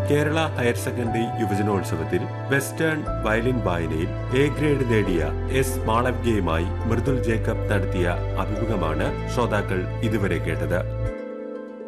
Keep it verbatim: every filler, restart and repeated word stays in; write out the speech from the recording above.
Kerala higher secondary യുവജനോത്സവത്തിൽ western violin വായനയിൽ A grade നേടിയ S മാളവ്യയുമായി Mridul Jacob നടത്തിയ അഭിമുഖമാണ് ശ്രോതാക്കൾ ഇതുവരെ കേട്ടത്.